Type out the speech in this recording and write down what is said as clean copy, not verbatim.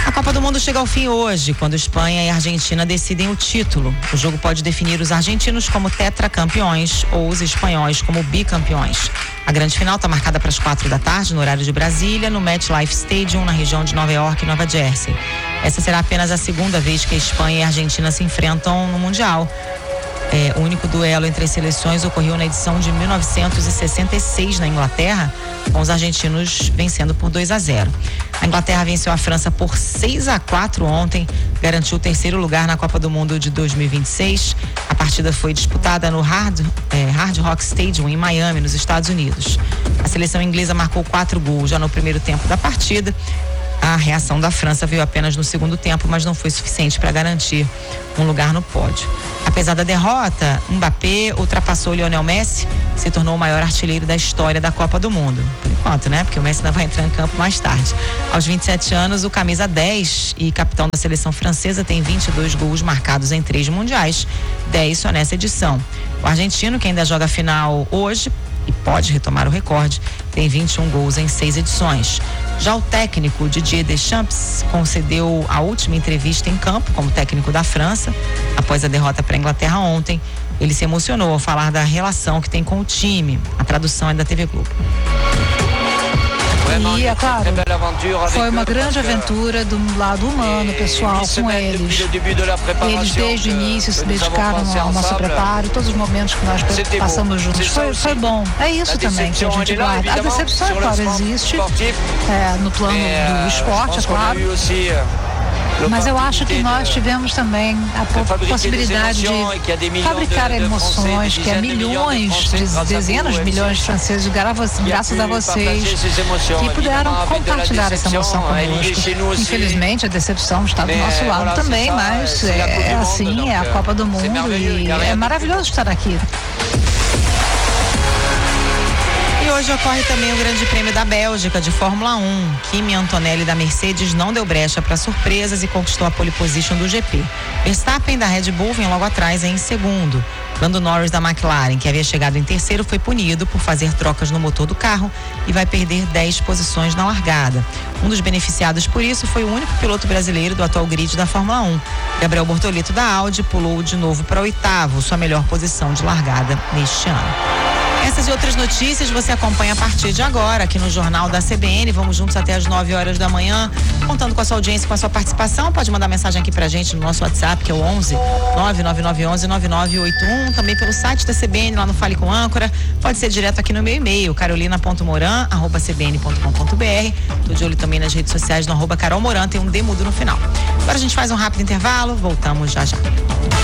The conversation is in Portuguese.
A Copa do Mundo chega ao fim hoje, quando Espanha e Argentina decidem o título. O jogo pode definir os argentinos como tetracampeões ou os espanhóis como bicampeões. A grande final está marcada para as 4 da tarde, no horário de Brasília, no MetLife Stadium, na região de Nova York e Nova Jersey. Essa será apenas a segunda vez que a Espanha e a Argentina se enfrentam no Mundial. O único duelo entre as seleções ocorreu na edição de 1966 na Inglaterra, com os argentinos vencendo por 2-0. A Inglaterra venceu a França por 6-4 ontem, garantiu o terceiro lugar na Copa do Mundo de 2026. A partida foi disputada no Hard Rock Stadium em Miami, nos Estados Unidos. A seleção inglesa marcou 4 gols já no primeiro tempo da partida. A reação da França veio apenas no segundo tempo, mas não foi suficiente para garantir um lugar no pódio. Apesar da derrota, Mbappé ultrapassou Lionel Messi, se tornou o maior artilheiro da história da Copa do Mundo. Por enquanto, né? Porque o Messi ainda vai entrar em campo mais tarde. Aos 27 anos, o camisa 10 e capitão da seleção francesa tem 22 gols marcados em 3 mundiais, 10 só nessa edição. O argentino, que ainda joga a final hoje e pode retomar o recorde, tem 21 gols em 6 edições. Já o técnico Didier Deschamps concedeu a última entrevista em campo como técnico da França, após a derrota para a Inglaterra ontem. Ele se emocionou ao falar da relação que tem com o time. A tradução é da TV Globo. E, é claro, foi uma grande aventura do lado humano, pessoal, com eles. Eles, desde o início, se dedicaram ao nosso preparo, todos os momentos que nós passamos juntos. Foi bom. É isso também que a gente guarda. A decepção, é claro, existe no plano do esporte, é claro. Mas eu acho que nós tivemos também a possibilidade de fabricar emoções que milhões, dezenas de milhões de franceses, graças a vocês, que puderam compartilhar essa emoção conosco. Infelizmente, a decepção está do nosso lado também, mas é assim, é a Copa do Mundo e é maravilhoso estar aqui. Hoje ocorre também o Grande Prêmio da Bélgica de Fórmula 1. Kimi Antonelli da Mercedes não deu brecha para surpresas e conquistou a pole position do GP. Verstappen da Red Bull vem logo atrás em segundo. Lando Norris da McLaren, que havia chegado em terceiro, foi punido por fazer trocas no motor do carro e vai perder 10 posições na largada. Um dos beneficiados por isso foi o único piloto brasileiro do atual grid da Fórmula 1. Gabriel Bortoleto da Audi pulou de novo para o 8º, sua melhor posição de largada neste ano. Essas e outras notícias você acompanha a partir de agora aqui no Jornal da CBN. Vamos juntos até às 9 horas da manhã, contando com a sua audiência, com a sua participação. Pode mandar mensagem aqui pra gente no nosso WhatsApp, que é o 11 99911-9981. Também pelo site da CBN, lá no Fale com Âncora. Pode ser direto aqui no meu e-mail, carolina.moran@cbn.com.br. Tô de olho também nas redes sociais no @carolmoran, tem um D mudo no final. Agora a gente faz um rápido intervalo, voltamos já já.